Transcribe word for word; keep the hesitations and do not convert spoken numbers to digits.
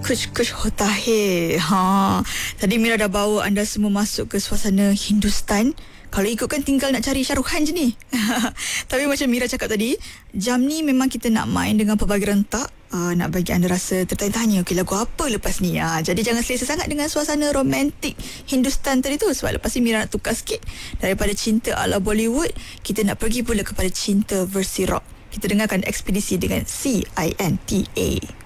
Kuch kuch hota hai. Ha. Tadi Mira dah bawa anda semua masuk ke suasana Hindustan. Kalau ikutkan tinggal nak cari Shah Rukh Khan je ni. Tapi macam Mira cakap tadi, jam ni memang kita nak main dengan pelbagai rentak. Uh, nak bagi anda rasa tertanya-tanya, okay, lagu apa lepas ni? Uh, jadi jangan selesa sangat dengan suasana romantik Hindustan tadi tu. Sebab lepas ni Mira nak tukar sikit. Daripada cinta ala Bollywood, kita nak pergi pula kepada cinta versi rock. Kita dengarkan Ekspedisi dengan C I N T A.